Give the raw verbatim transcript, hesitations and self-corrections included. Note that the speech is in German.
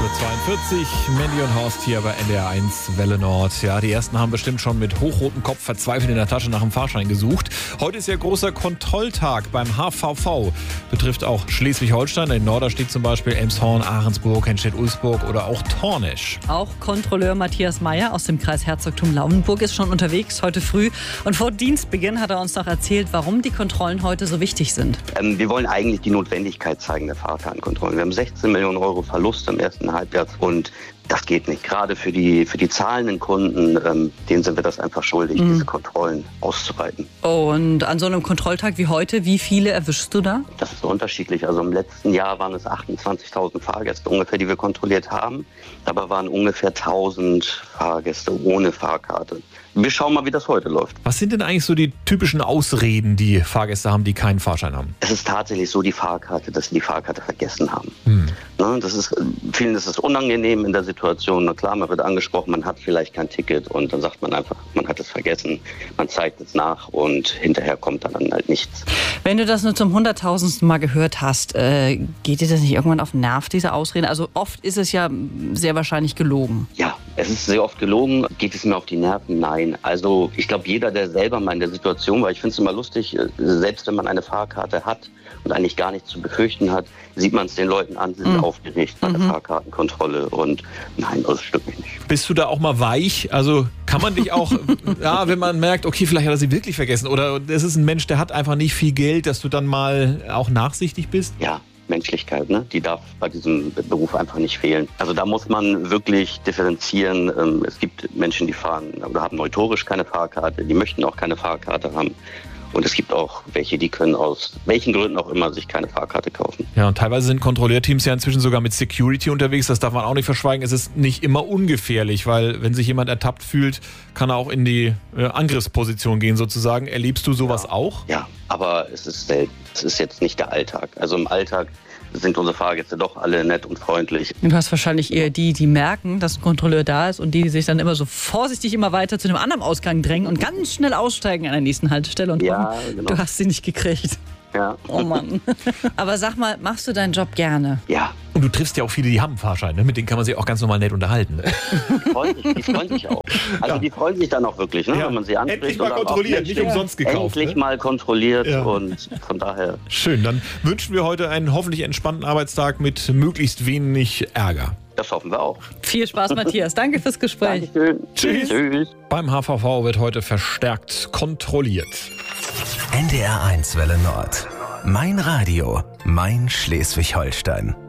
Uhr zweiundvierzig. Mandy und Horst hier bei N D R eins Welle Nord. Ja, die ersten haben bestimmt schon mit hochrotem Kopf verzweifelt in der Tasche nach dem Fahrschein gesucht. Heute ist ja großer Kontrolltag beim H V V. Betrifft auch Schleswig-Holstein. In Norder steht zum Beispiel Elmshorn, Ahrensburg, Henstedt-Ulzburg oder auch Tornisch. Auch Kontrolleur Matthias Meyer aus dem Kreis Herzogtum Lauenburg ist schon unterwegs heute früh. Und vor Dienstbeginn hat er uns noch erzählt, warum die Kontrollen heute so wichtig sind. Ähm, wir wollen eigentlich die Notwendigkeit zeigen der Fahrkartenkontrollen. Wir haben sechzehn Millionen Euro Verlust im ersten Halbjahr und das geht nicht. Gerade für die, für die zahlenden Kunden, ähm, denen sind wir das einfach schuldig, mhm. diese Kontrollen auszuweiten. Und an so einem Kontrolltag wie heute, wie viele erwischst du da? Das ist so unterschiedlich. Also im letzten Jahr waren es achtundzwanzigtausend Fahrgäste ungefähr, die wir kontrolliert haben. Dabei waren ungefähr tausend Fahrgäste ohne Fahrkarte. Wir schauen mal, wie das heute läuft. Was sind denn eigentlich so die typischen Ausreden, die Fahrgäste haben, die keinen Fahrschein haben? Es ist tatsächlich so die Fahrkarte, dass sie die Fahrkarte vergessen haben. Hm. Ne, das ist, vielen ist es unangenehm in der Situation. Na klar, man wird angesprochen, man hat vielleicht kein Ticket und dann sagt man einfach, man hat es vergessen. Man zeigt es nach und hinterher kommt dann halt nichts. Wenn du das nur zum hunderttausendsten Mal gehört hast, äh, geht dir das nicht irgendwann auf den Nerv, diese Ausreden? Also oft ist es ja sehr wahrscheinlich gelogen. Ja, es ist sehr oft gelogen. Geht es mir auf die Nerven? Nein. Also ich glaube, jeder, der selber mal in der Situation war, ich finde es immer lustig, selbst wenn man eine Fahrkarte hat und eigentlich gar nichts zu befürchten hat, sieht man es den Leuten an, sie sind mhm. aufgeregt bei der mhm. Fahrkartenkontrolle und nein, das stimmt mich nicht. Bist du da auch mal weich? Also kann man dich auch, ja, wenn man merkt, okay, vielleicht hat er sie wirklich vergessen oder es ist ein Mensch, der hat einfach nicht viel Geld, dass du dann mal auch nachsichtig bist? Ja. Menschlichkeit, ne? Die darf bei diesem Beruf einfach nicht fehlen. Also da muss man wirklich differenzieren. Es gibt Menschen, die fahren oder haben euphorisch keine Fahrkarte, die möchten auch keine Fahrkarte haben. Und es gibt auch welche, die können aus welchen Gründen auch immer sich keine Fahrkarte kaufen. Ja, und teilweise sind Kontrolleurteams ja inzwischen sogar mit Security unterwegs. Das darf man auch nicht verschweigen. Es ist nicht immer ungefährlich, weil wenn sich jemand ertappt fühlt, kann er auch in die äh, Angriffsposition gehen sozusagen. Erlebst du sowas ja. auch? Ja, aber es ist selten. Es ist jetzt nicht der Alltag. Also im Alltag sind unsere Fahrgäste doch alle nett und freundlich. Du hast wahrscheinlich eher die, die merken, dass ein Kontrolleur da ist und die, die sich dann immer so vorsichtig immer weiter zu einem anderen Ausgang drängen und ganz schnell aussteigen an der nächsten Haltestelle und ja, hoffen, genau. du hast sie nicht gekriegt. Ja. Oh Mann. Aber sag mal, machst du deinen Job gerne? Ja. Und du triffst ja auch viele, die haben einen Fahrschein, ne? Mit denen kann man sich auch ganz normal nett unterhalten. Die freuen sich, die freuen sich auch. Also ja. die freuen sich dann auch wirklich, ne? Ja. Wenn man sie anspricht. Endlich mal kontrolliert, nicht umsonst gekauft. Endlich ne? mal kontrolliert ja. und von daher. Schön, dann wünschen wir heute einen hoffentlich entspannten Arbeitstag mit möglichst wenig Ärger. Das hoffen wir auch. Viel Spaß, Matthias. Danke fürs Gespräch. Dankeschön. Tschüss. Tschüss. Beim H V V wird heute verstärkt kontrolliert. N D R eins Welle Nord. Mein Radio, mein Schleswig-Holstein.